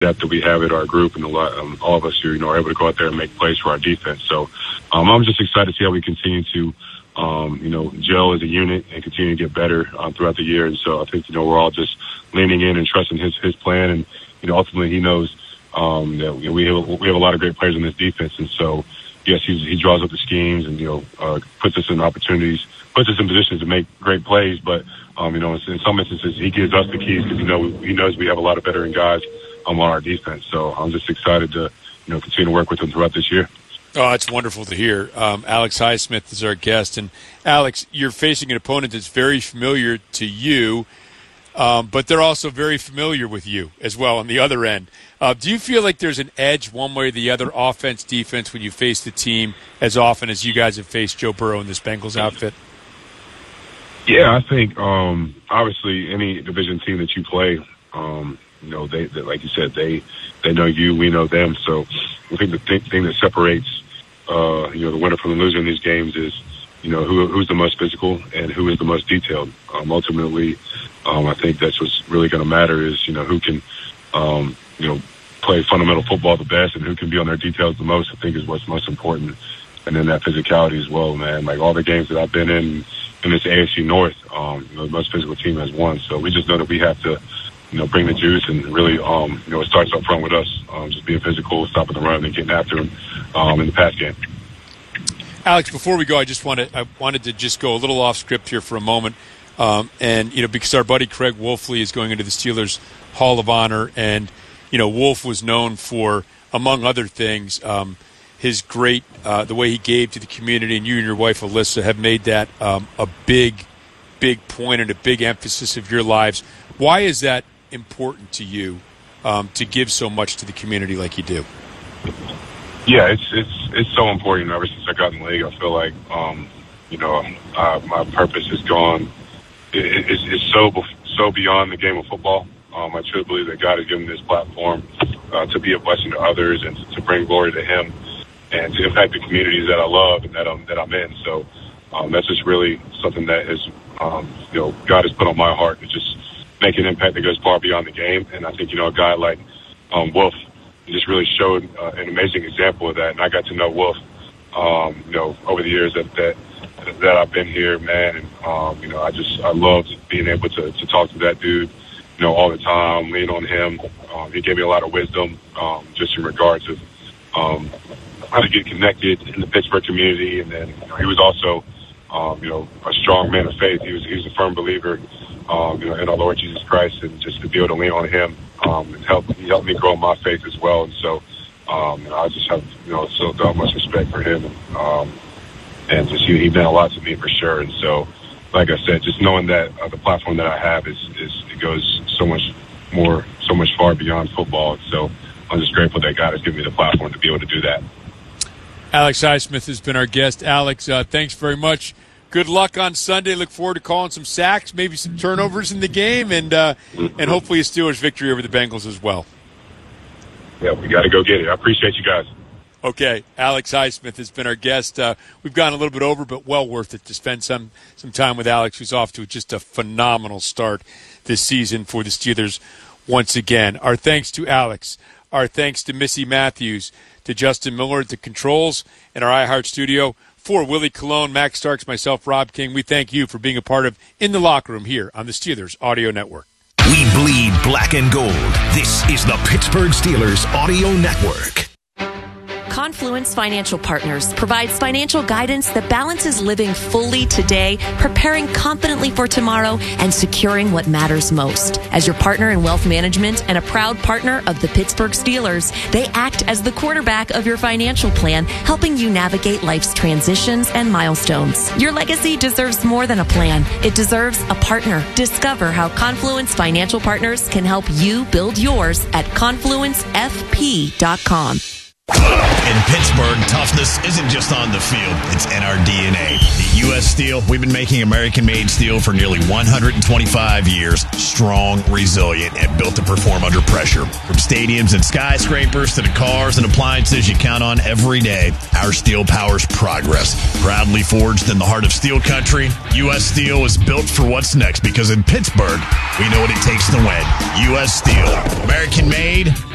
depth that we have at our group, and all of us who are able to go out there and make plays for our defense. So I'm just excited to see how we continue to gel as a unit and continue to get better throughout the year. And so I think we're all just leaning in and trusting his plan, and ultimately he knows that we have a lot of great players in this defense. And so yes, he draws up the schemes and puts us in opportunities, puts us in positions to make great plays. But in some instances he gives us the keys because he knows we have a lot of veteran guys on our defense. So I'm just excited to continue to work with him throughout this year. Oh, it's wonderful to hear. Alex Highsmith is our guest. And, Alex, you're facing an opponent that's very familiar to you, but they're also very familiar with you as well on the other end. Do you feel like there's an edge one way or the other, offense, defense, when you face the team as often as you guys have faced Joe Burrow in this Bengals outfit? Yeah, I think obviously any division team that you play, they like you said, they know you, we know them. So I think the thing that separates the winner from the loser in these games is who's the most physical and who is the most detailed. Ultimately, I think that's what's really going to matter is who can play fundamental football the best and who can be on their details the most. I think is what's most important, and then that physicality as well, man. Like all the games that I've been in this AFC North, the most physical team has won. So we just know that we have to bring the juice and really, it starts up front with us, just being physical, stopping the run, and getting after him in the pass game. Alex, before we go, I wanted to just go a little off script here for a moment, because our buddy Craig Wolfley is going into the Steelers Hall of Honor, and Wolf was known for, among other things, his great the way he gave to the community, and you and your wife Alyssa have made that a big point and a big emphasis of your lives. Why is that important to you to give so much to the community like you do? Yeah, it's so important. Ever since I got in the league, I feel like my purpose is gone. It's so beyond the game of football. I truly believe that God has given me this platform to be a blessing to others and to bring glory to Him and to impact the communities that I love and that I'm in. So that's just really something that is God has put on my heart to just make an impact that goes far beyond the game. And I think a guy like Wolf just really showed an amazing example of that. And I got to know Wolf over the years that I've been here, man. And I loved being able to talk to that dude all the time, lean on him. He gave me a lot of wisdom just in regards of how to get connected in the Pittsburgh community. And then he was also a strong man of faith. He was a firm believer in our Lord Jesus Christ, and just to be able to lean on him he helped me grow my faith as well. And so I just have so much respect for him, and just he meant a lot to me for sure. And so, like I said, just knowing that the platform that I have it goes so much far beyond football. So I'm just grateful that God has given me the platform to be able to do that. Alex Highsmith has been our guest. Alex, thanks very much. Good luck on Sunday. Look forward to calling some sacks, maybe some turnovers in the game, and hopefully a Steelers victory over the Bengals as well. Yeah, we got to go get it. I appreciate you guys. Okay, Alex Highsmith has been our guest. We've gone a little bit over, but well worth it to spend some time with Alex, who's off to just a phenomenal start this season for the Steelers once again. Our thanks to Alex. Our thanks to Missy Matthews, to Justin Miller at the controls in our iHeart studio. For Willie Colon, Max Starks, myself, Rob King, we thank you for being a part of In the Locker Room here on the Steelers Audio Network. We bleed black and gold. This is the Pittsburgh Steelers Audio Network. Confluence Financial Partners provides financial guidance that balances living fully today, preparing confidently for tomorrow, and securing what matters most. As your partner in wealth management and a proud partner of the Pittsburgh Steelers, they act as the quarterback of your financial plan, helping you navigate life's transitions and milestones. Your legacy deserves more than a plan. It deserves a partner. Discover how Confluence Financial Partners can help you build yours at confluencefp.com. In Pittsburgh, toughness isn't just on the field, it's in our DNA. At U.S. Steel, we've been making American-made steel for nearly 125 years. Strong, resilient, and built to perform under pressure. From stadiums and skyscrapers to the cars and appliances you count on every day, our steel powers progress. Proudly forged in the heart of steel country, U.S. Steel is built for what's next because in Pittsburgh, we know what it takes to win. U.S. Steel, American-made,